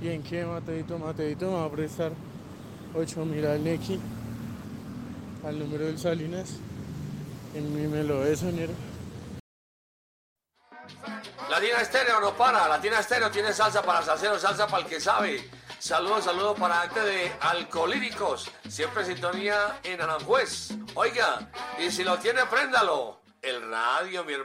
¿Y en qué, Mateito? Mateito me va a prestar 8.000 al Neki, al número del Salinas. Y me lo de sonero. Latina Estéreo no para. Latina Estéreo tiene salsa para salsero, salsa para el que sabe. Saludos para acte de Alcolíricos. Siempre en sintonía en Aranjuez. Oiga, y si lo tiene, préndalo. El radio, mi hermano.